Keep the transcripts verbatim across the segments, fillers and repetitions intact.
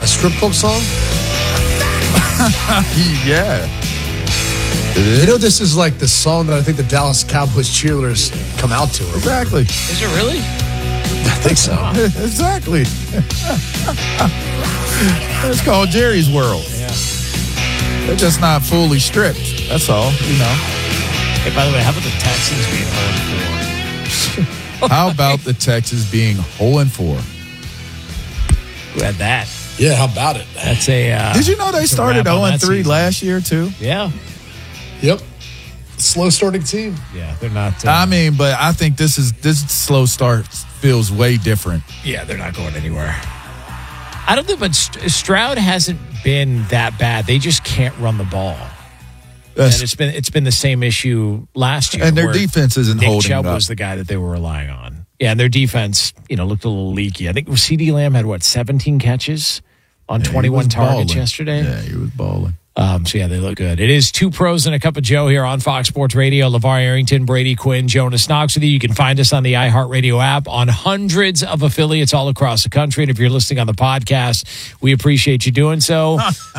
A strip club song? Yeah. You know, this is like the song that I think the Dallas Cowboys cheerleaders come out to. Exactly. Is it really? I think so. Exactly. It's called Jerry's World. Yeah. They're just not fully stripped. That's all, you know. Hey, by the way, how about the Texans being home for? How about the Texans being whole and four? Who had that? Yeah, how about it? That's a. Uh, Did you know they started wrap on oh and that three season. last year, too? Yeah. Yep. Slow starting team. Yeah, they're not. Uh, I mean, but I think this is this slow start feels way different. yeah, they're not going anywhere. I don't think, but St- Stroud hasn't been that bad. They just can't run the ball. That's- And it's been it's been the same issue last year. And their where defense isn't Nick holding Chubb up. was the guy that they were relying on. Yeah, and their defense, you know, looked a little leaky. I think CeeDee Lamb had what seventeen catches on Yeah, he twenty-one was targets balling. yesterday. Yeah, he was balling. Um, so yeah, they look good. It is Two Pros and a Cup of Joe here on Fox Sports Radio. LeVar Arrington, Brady Quinn, Jonas Knox with you. You can find us on the iHeartRadio app on hundreds of affiliates all across the country. And if you're listening on the podcast, we appreciate you doing so.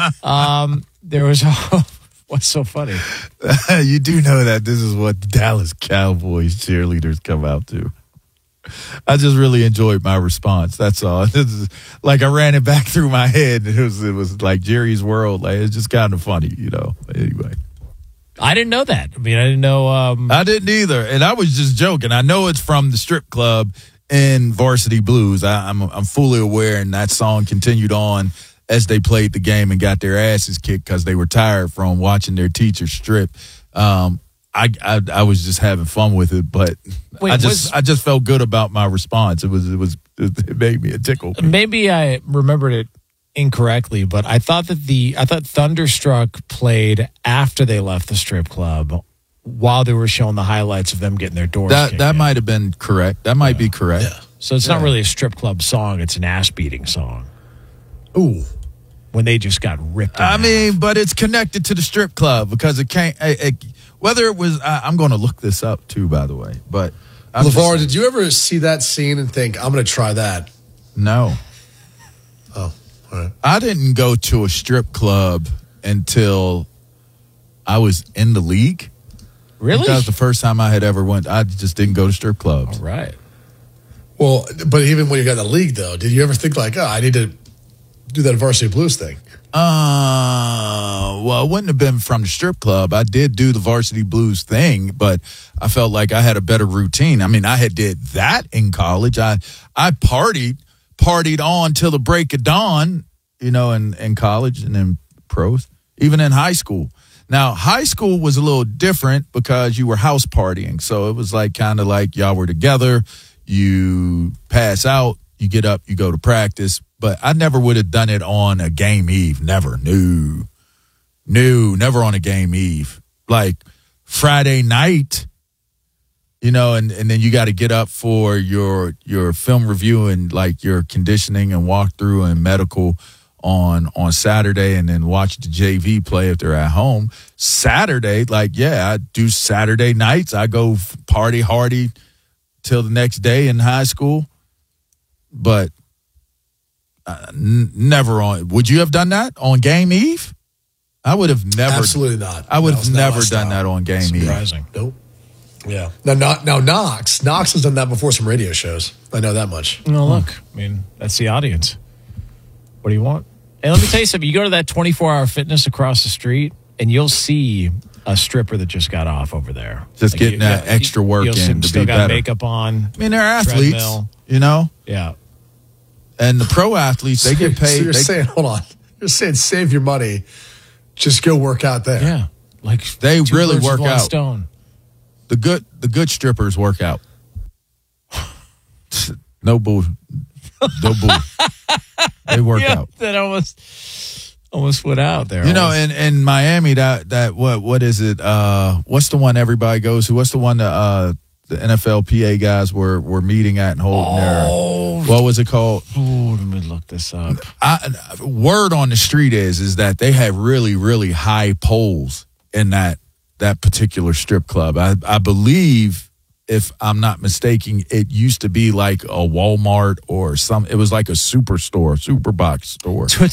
um, there was what's so funny? You do know that this is what Dallas Cowboys cheerleaders come out to. I just really enjoyed my response. That's all. This is, like I ran it back through my head. It was it was like Jerry's World. Like it's just kind of funny, you know. Anyway, I didn't know that. I mean, I didn't know. Um, I didn't either, and I was just joking. I know it's from the strip club in Varsity Blues. I, I'm I'm fully aware, and that song continued on as they played the game and got their asses kicked because they were tired from watching their teacher strip. Um, I, I I was just having fun with it, but Wait, I just was- I just felt good about my response. It was it was it made me a tickle. maybe I remembered it incorrectly, but I thought that the I thought Thunderstruck played after they left the strip club while they were showing the highlights of them getting their doors That kicked that in. might have been correct. That might be correct. Yeah. So it's not Yeah. really a strip club song; it's an ass beating song. Ooh. When they just got ripped. in I half. mean, but it's connected to the strip club because it can't. It, it, whether it was, I, I'm going to look this up too, by the way. But I'm just LeVar, saying- did you ever see that scene and think, I'm going to try that? No, Oh, all right. I didn't go to a strip club until I was in the league. really? That was the first time I had ever went. I just didn't go to strip clubs. All right. Well, but even when you got in the league, though, did you ever think like, oh, I need to do that Varsity Blues thing? Uh, well, it wouldn't have been from the strip club. I did do the Varsity Blues thing, but I felt like I had a better routine. I mean, I had did that in college. I I partied, partied on till the break of dawn, you know, in, in college and in pros, even in high school. Now, high school was a little different because you were house partying. So it was like kind of like y'all were together, you pass out, you get up, you go to practice. But I never would have done it on a game eve. Never. No. No, never on a game eve. Like Friday night, you know, and, and then you got to get up for your your film review and like your conditioning and walkthrough and medical on on Saturday, and then watch the J V play if they're at home. Saturday, like, yeah, I do Saturday nights. I go party hardy till the next day in high school. But Uh, n- never on. Would you have done that on game eve? I would have never. Absolutely not. I would That have was not never my done style. that on game eve. Surprising. Nope. Yeah. Now, now, now, Knox. Knox has done that before some radio shows. I know that much. No, look. I mean, that's the audience. What do you want? Hey, let me tell you something. You go to that twenty-four hour fitness across the street, and you'll see a stripper that just got off over there. Just Like, getting you- that you- extra work you'll in see- to still be got better. makeup on. I mean, they're athletes, Treadmill. you know, Yeah. and the pro athletes they get So paid. you're they, saying, hold on. You're saying save your money. Just go work out there. Yeah. Like They two really birds with work one out. Stone. the good the good strippers work out. No bull. No bull. They work Yeah, out. that almost almost went out there. You know, Almost. in, in Miami, that that what what is it? Uh, what's the one everybody goes to? What's the one that uh, the N F L P A guys were were meeting at and holding Oh. their? What was it called? Ooh, let me look this up. I, word on the street is is that they have really really high poles in that that particular strip club. I I believe, if I'm not mistaken, it used to be like a Walmart or some. It was like a superstore, super box store.